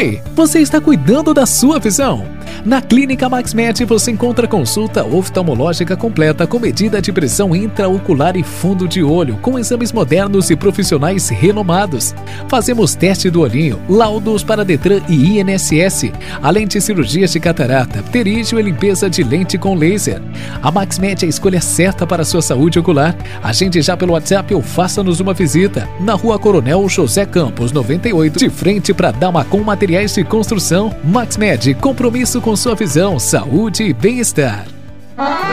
Ei, você está cuidando da sua visão? Na Clínica MaxMed você encontra consulta oftalmológica completa com medida de pressão intraocular e fundo de olho, com exames modernos e profissionais renomados. Fazemos teste do olhinho, laudos para Detran e INSS, além de cirurgias de catarata, pterígio e limpeza de lente com laser. A MaxMed é a escolha certa para a sua saúde ocular. Agende já pelo WhatsApp ou faça-nos uma visita. Na Rua Coronel José Campos, 98, de frente para Damacom Materiais de Construção. MaxMed, compromisso com sua visão, saúde e bem-estar.